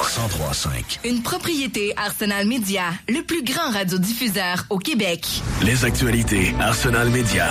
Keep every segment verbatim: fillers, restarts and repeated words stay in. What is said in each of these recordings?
cent trois cinq. Une propriété Arsenal Media, le plus grand radiodiffuseur au Québec. Les actualités Arsenal Media.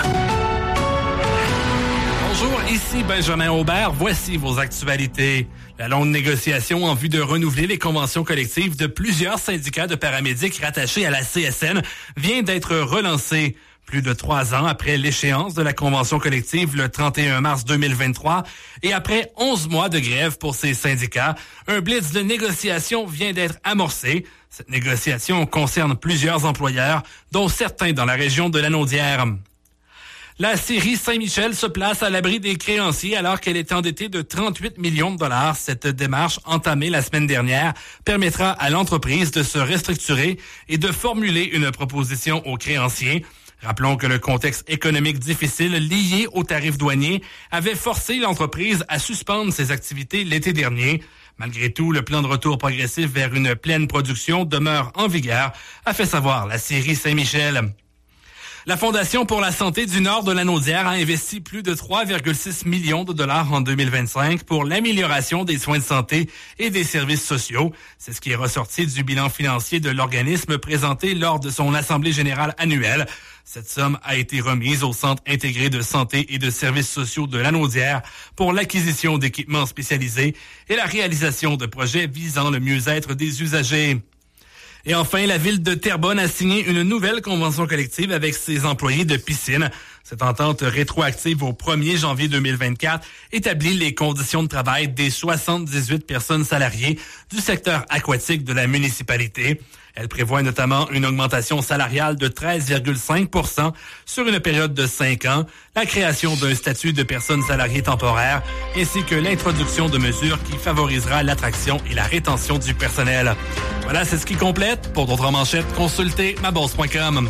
Bonjour, ici Benjamin Aubert. Voici vos actualités. La longue négociation en vue de renouveler les conventions collectives de plusieurs syndicats de paramédics rattachés à la C S N vient d'être relancée. Plus de trois ans après l'échéance de la convention collective le trente et un mars deux mille vingt-trois et après onze mois de grève pour ces syndicats, un blitz de négociation vient d'être amorcé. Cette négociation concerne plusieurs employeurs, dont certains dans la région de Lanaudière. La scierie Saint-Michel se place à l'abri des créanciers alors qu'elle est endettée de trente-huit millions de dollars. Cette démarche, entamée la semaine dernière, permettra à l'entreprise de se restructurer et de formuler une proposition aux créanciers. Rappelons que le contexte économique difficile lié aux tarifs douaniers avait forcé l'entreprise à suspendre ses activités l'été dernier. Malgré tout, le plan de retour progressif vers une pleine production demeure en vigueur, a fait savoir la scierie Saint-Michel. La Fondation pour la santé du Nord de Lanaudière a investi plus de trois virgule six millions de dollars en deux mille vingt-cinq pour l'amélioration des soins de santé et des services sociaux. C'est ce qui est ressorti du bilan financier de l'organisme présenté lors de son assemblée générale annuelle. Cette somme a été remise au Centre intégré de santé et de services sociaux de Lanaudière pour l'acquisition d'équipements spécialisés et la réalisation de projets visant le mieux-être des usagers. Et enfin, la ville de Terrebonne a signé une nouvelle convention collective avec ses employés de piscine. Cette entente rétroactive au premier janvier deux mille vingt-quatre établit les conditions de travail des soixante-dix-huit personnes salariées du secteur aquatique de la municipalité. Elle prévoit notamment une augmentation salariale de treize virgule cinq pour cent sur une période de cinq ans, la création d'un statut de personnes salariées temporaires, ainsi que l'introduction de mesures qui favorisera l'attraction et la rétention du personnel. Voilà, c'est ce qui complète. Pour d'autres manchettes, consultez ma bourse point com.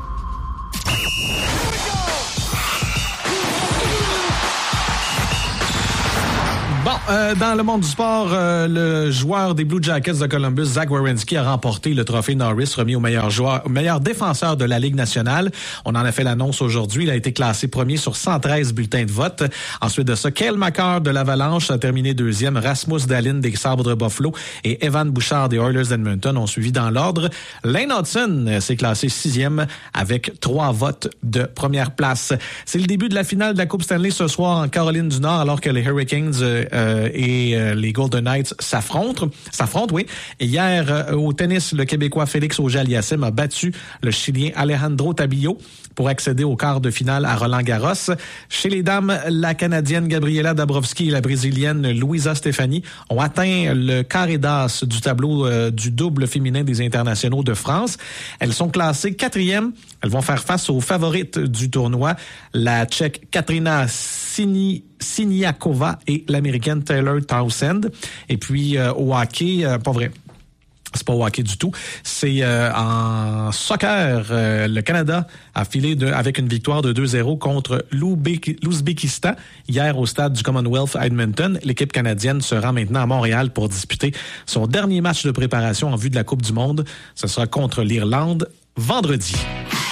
Bon, euh, dans le monde du sport, euh, le joueur des Blue Jackets de Columbus, Zach Werenski, a remporté le trophée Norris remis au meilleur joueur, au meilleur défenseur de la Ligue nationale. On en a fait l'annonce aujourd'hui. Il a été classé premier sur cent treize bulletins de vote. Ensuite de ça, Cale Makar de l'Avalanche a terminé deuxième. Rasmus Dahlin des Sabres de Buffalo et Evan Bouchard des Oilers d'Edmonton ont suivi dans l'ordre. Lane Hudson s'est classé sixième avec trois votes de première place. C'est le début de la finale de la Coupe Stanley ce soir en Caroline du Nord alors que les Hurricanes euh, Euh, et euh, les Golden Knights s'affrontent. S'affrontent, oui. Et hier, euh, au tennis, le Québécois Félix Auger-Aliassime a battu le Chilien Alejandro Tabillo pour accéder au quart de finale à Roland-Garros. Chez les dames, la Canadienne Gabriela Dabrowski et la Brésilienne Luisa Stefani ont atteint le carré d'as du tableau euh, du double féminin des internationaux de France. Elles sont classées quatrième. Elles vont faire face aux favorites du tournoi, la Tchèque Katrina Sini Siniakova et l'Américaine Taylor Townsend. Et puis euh, au hockey, euh, pas vrai. C'est pas au hockey du tout. C'est euh, en soccer. Euh, le Canada a filé de, avec une victoire de deux zéro contre l'Ouzbékistan hier au stade du Commonwealth à Edmonton. L'équipe canadienne se rend maintenant à Montréal pour disputer son dernier match de préparation en vue de la Coupe du Monde. Ce sera contre l'Irlande vendredi.